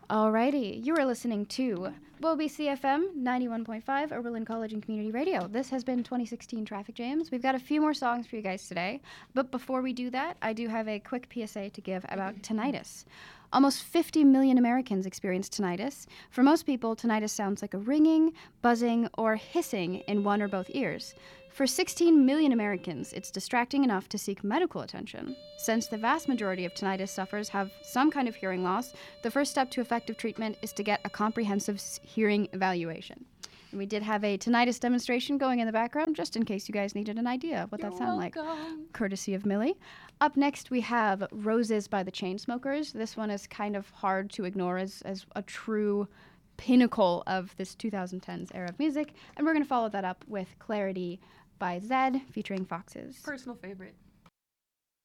Alrighty, you are listening to WOBCFM 91.5, Oberlin College and Community Radio. This has been 2016 Traffic Jams. We've got a few more songs for you guys today, but before we do that, I do have a quick PSA to give about tinnitus. Almost 50 million Americans experience tinnitus. For most people, tinnitus sounds like a ringing, buzzing, or hissing in one or both ears. For 16 million Americans, it's distracting enough to seek medical attention. Since the vast majority of tinnitus sufferers have some kind of hearing loss, the first step to effective treatment is to get a comprehensive hearing evaluation. And we did have a tinnitus demonstration going in the background, just in case you guys needed an idea of what that sounded like, courtesy of Millie. Up next, we have Roses by the Chainsmokers. This one is kind of hard to ignore as a true pinnacle of this 2010s era of music. And we're going to follow that up with Clarity by Zedd featuring Foxes. Personal favorite.